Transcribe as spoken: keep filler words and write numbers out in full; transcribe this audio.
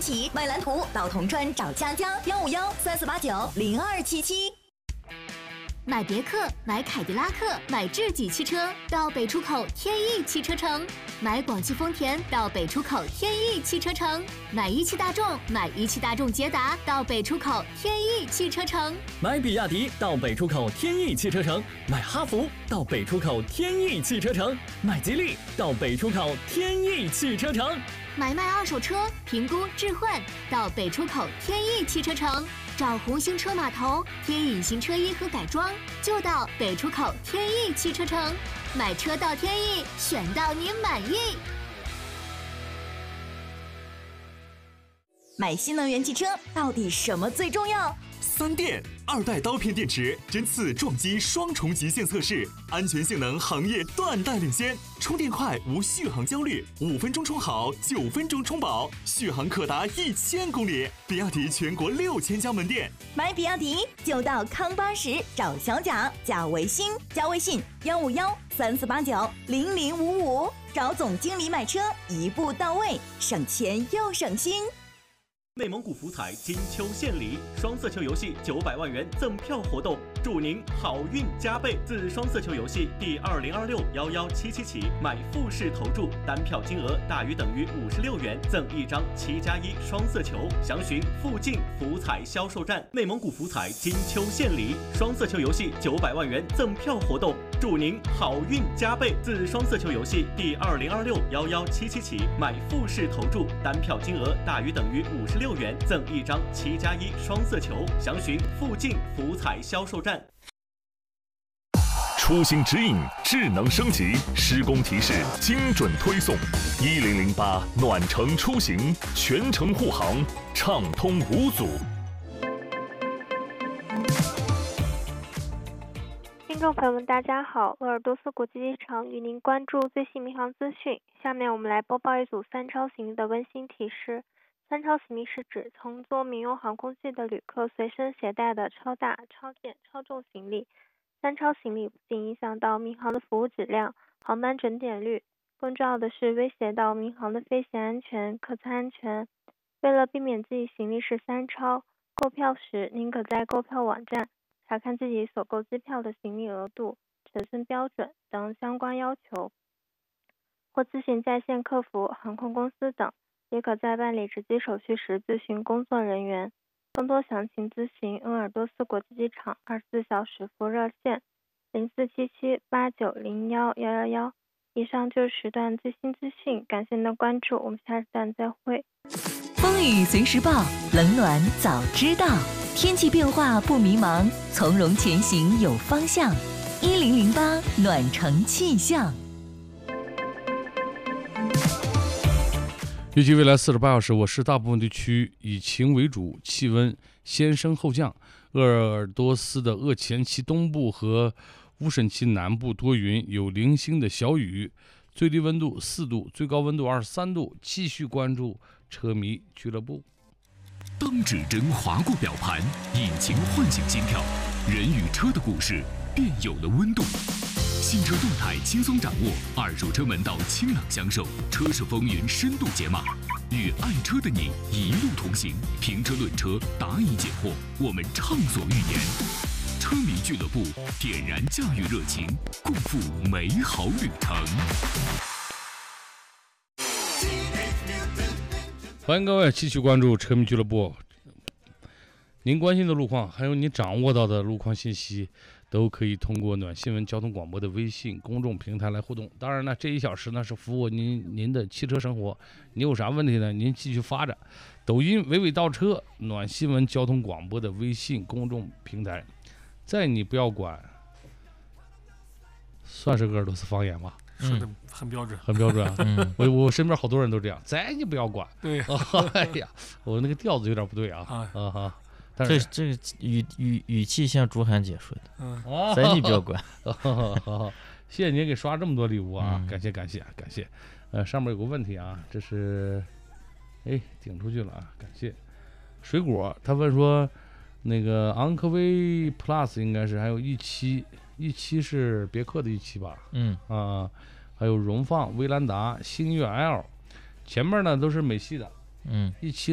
起，买蓝图到铜川找佳佳，幺五幺三四八九零二七七。 买别克、买凯迪拉克、买智己汽车到北出口天翼汽车城，买广汽丰田到北出口天翼汽车城，买一汽大众、买一汽大众捷达到北出口天翼汽车城， 买比亚迪到北出口天翼汽车城，买哈弗到北出口天翼汽车城，买吉利到北出口天翼汽车城， 买卖二手车评估置换到北出口天翼汽车城。找红星车码头贴隐形车衣和改装，就到北出口天翼汽车城。买车到天翼，选到你满意。 买新能源汽车到底什么最重要？ 三电二代刀片电池针刺撞击双重极限测试，安全性能行业断代领先，充电快无续航焦虑，五分钟充好，九分钟充饱，续航可达一千公里。比亚迪全国六千家门店， 买比亚迪就到康巴什找小贾，加微信，加微信幺五幺三四八九零零五五，找总经理买车，一步到位，省钱又省心。 内蒙古福彩金秋献礼，双色球游戏九百万元赠票活动，祝您好运加倍。自双色球游戏第二零二六幺幺七七起，买复式投注，单票金额大于等于五十六元，赠一张七加一双色球。详询附近福彩销售站。内蒙古福彩金秋献礼，双色球游戏九百万元赠票活动，祝您好运加倍。自双色球游戏第二零二六幺幺七七起，买复式投注，单票金额大于等于五十六元，赠一张七加一双色球。详询附近福彩销售站。 出行指引智能升级，施工提示精准推送。一零零八暖城出行，全程护航，畅通无阻。 听众朋友们，大家好，鄂尔多斯国际机场与您关注最新民航资讯。下面我们来播报一组三超行李的温馨提示。三超行李是指乘坐民用航空器的旅客随身携带的超大、超件、超重行李。三超行李不仅影响到民航的服务质量、航班准点率，更重要的是威胁到民航的飞行安全、客舱安全。为了避免自己行李是三超，购票时您可在购票网站查看自己所购机票的行李额度、尺寸标准等相关要求，或自行在线客服、航空公司等，也可在办理值机手续时咨询工作人员。更多详情咨询鄂尔多斯国际机场二十四小时服务热线零四七七八九零幺幺幺幺。以上就是时段最新资讯，感谢您的关注，我们下时段再会。 风雨随时报，冷暖早知道，天气变化不迷茫，从容前行有方向。一零零八暖城气象。 预计未来四十八小时，我市大部分地区以晴为主，气温先升后降。鄂尔多斯的鄂前旗东部和乌沈旗南部多云，有零星的小雨，最低温度四度，最高温度二十三度。继续关注车迷俱乐部。 当指针划过表盘，引擎唤醒心跳，人与车的故事便有了温度。新车动态轻松掌握，二手车门道清朗相授，车市风云深度解码，与爱车的你一路同行。评车论车，答疑解惑，我们畅所欲言。车迷俱乐部点燃驾驭热情，共赴美好旅程。 欢迎各位继续关注车迷俱乐部。您关心的路况，还有你掌握到的路况信息，都可以通过暖新闻交通广播的微信公众平台来互动。当然呢，这一小时呢是服务您您的汽车生活，你有啥问题呢？您继续发着。抖音娓娓道车，暖新闻交通广播的微信公众平台。在你不要管，算是鄂尔多斯方言吧？ 说的很标准， 很标准啊！嗯、我我身边好多人都这样，在你不要管。 对， 哎呀，我那个调子有点不对啊！啊啊哈！ 这这个语语语气像朱涵姐说的， 嗯， 在你不要管。 好好，谢谢您给刷这么多礼物啊！嗯、感谢感谢感谢。呃，上面有个问题啊，这是，哎，顶出去了啊！感谢。水果，他问说，那个昂科威 Plus 应该是还有 E 七 ，E 七是别克的 E 七吧？ 嗯啊，还有荣放、威兰达、星越 L， 前面呢都是美系的， 嗯 ，E 七。